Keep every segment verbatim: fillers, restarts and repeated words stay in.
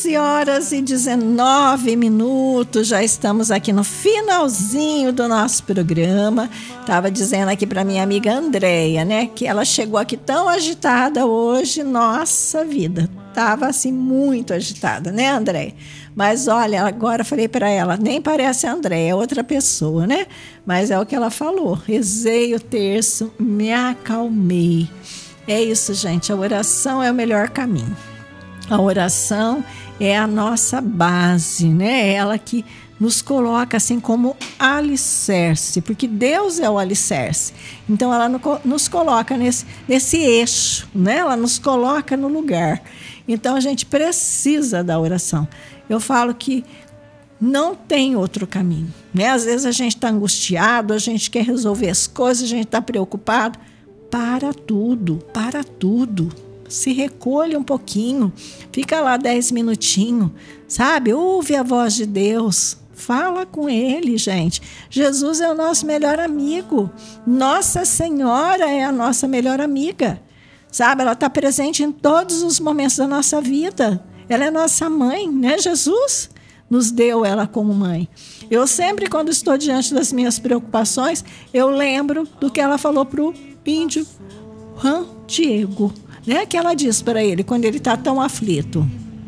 quinze horas e dezenove minutos, já estamos aqui no finalzinho do nosso programa. Estava dizendo aqui para minha amiga Andréia, né, que ela chegou aqui tão agitada hoje, nossa vida, estava assim muito agitada, né, Andréia? Mas olha, agora falei para ela, nem parece a Andréia, é outra pessoa, né? Mas é o que ela falou, rezei o terço, me acalmei. É isso, gente, a oração é o melhor caminho. A oração é a nossa base, né? É ela que nos coloca assim como alicerce, porque Deus é o alicerce. Então ela nos coloca nesse, nesse eixo, né? Ela nos coloca no lugar. Então a gente precisa da oração. Eu falo que não tem outro caminho, né? Às vezes a gente está angustiado, a gente quer resolver as coisas, a gente está preocupado. Para tudo, para tudo. Se recolha um pouquinho, fica lá dez minutinhos, sabe? Ouve a voz de Deus, fala com Ele, gente. Jesus é o nosso melhor amigo. Nossa Senhora é a nossa melhor amiga, sabe? Ela está presente em todos os momentos da nossa vida. Ela é nossa mãe, né? Jesus nos deu ela como mãe. Eu sempre, quando estou diante das minhas preocupações, eu lembro do que ela falou para o índio Juan Diego, né? Que ela diz para ele quando ele está tão aflito,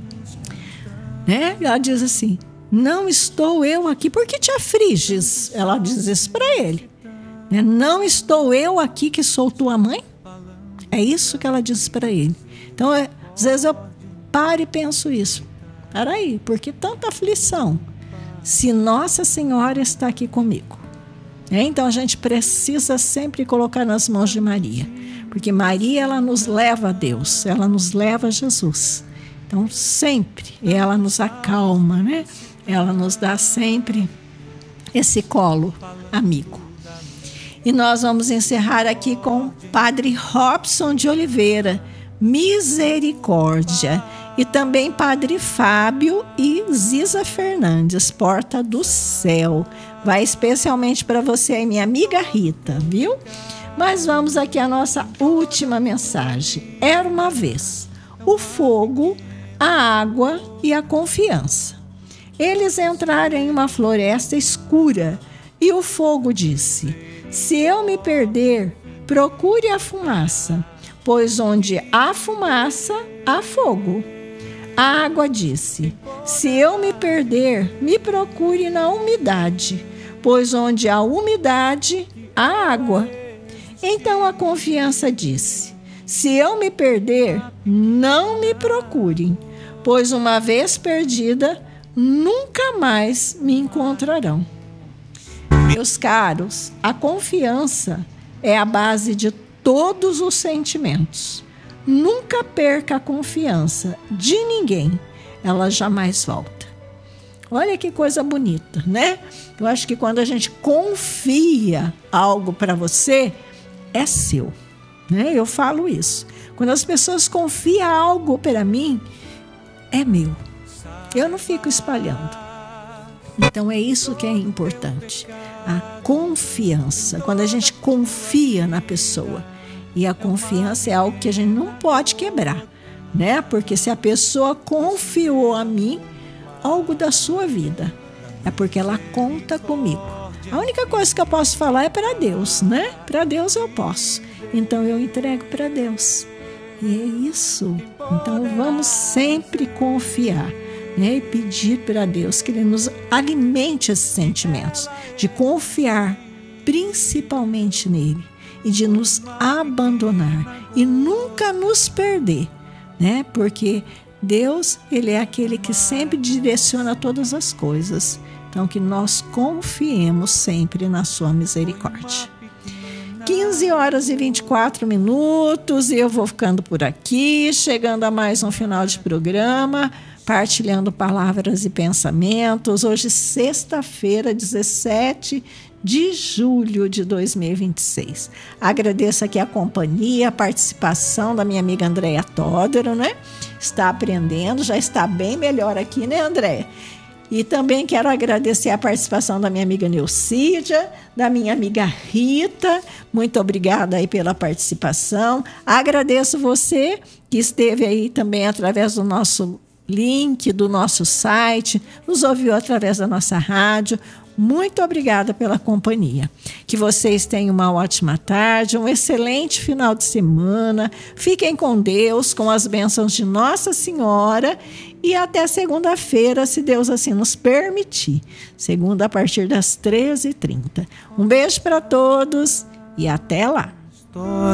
né? Ela diz assim: não estou eu aqui, por que te afliges? Ela diz isso para ele, né? Não estou eu aqui que sou tua mãe? É isso que ela diz para ele. Então, é, às vezes eu paro e penso isso. Peraí, por que tanta aflição? Se Nossa Senhora está aqui comigo. É, então a gente precisa sempre colocar nas mãos de Maria, porque Maria, ela nos leva a Deus, ela nos leva a Jesus. Então sempre ela nos acalma, né? Ela nos dá sempre esse colo amigo. E nós vamos encerrar aqui com o Padre Robson de Oliveira, Misericórdia. E também Padre Fábio e Ziza Fernandes, Porta do Céu. Vai especialmente para você aí, minha amiga Rita, viu? Mas vamos aqui à nossa última mensagem. Era uma vez o fogo, a água e a confiança. Eles entraram em uma floresta escura e o fogo disse: se eu me perder, procure a fumaça, pois onde há fumaça, há fogo. A água disse: se eu me perder, me procure na umidade, pois onde há umidade, há água. Então a confiança disse: se eu me perder, não me procurem, pois uma vez perdida, nunca mais me encontrarão. Meus caros, a confiança é a base de todos os sentimentos. Nunca perca a confiança de ninguém, ela jamais volta. Olha que coisa bonita, né? Eu acho que quando a gente confia algo para você, é seu, né? Eu falo isso. Quando as pessoas confiam algo para mim, é meu. Eu não fico espalhando. Então é isso que é importante, a confiança. Quando a gente confia na pessoa. E a confiança é algo que a gente não pode quebrar, né? Porque se a pessoa confiou a mim algo da sua vida, é porque ela conta comigo. A única coisa que eu posso falar é para Deus, né? Para Deus eu posso. Então eu entrego para Deus. E é isso. Então vamos sempre confiar, né? E pedir para Deus que Ele nos alimente esses sentimentos de confiar principalmente nele. E de nos abandonar e nunca nos perder, né? Porque Deus, Ele é aquele que sempre direciona todas as coisas. Então, que nós confiemos sempre na sua misericórdia. quinze horas e vinte e quatro minutos e eu vou ficando por aqui, chegando a mais um final de programa, partilhando palavras e pensamentos. Hoje, sexta-feira, dezessete de julho de dois mil e vinte e seis. Agradeço aqui a companhia, a participação da minha amiga Andréia Tódero, né? Está aprendendo, já está bem melhor aqui, né, Andréia? E também quero agradecer a participação da minha amiga Neucídia, da minha amiga Rita. Muito obrigada aí pela participação. Agradeço você que esteve aí também através do nosso link do nosso site, nos ouviu através da nossa rádio. Muito obrigada pela companhia. Que vocês tenham uma ótima tarde, um excelente final de semana. Fiquem com Deus, com as bênçãos de Nossa Senhora. E até segunda-feira, se Deus assim nos permitir. Segunda, a partir das treze e trinta. Um beijo para todos e até lá.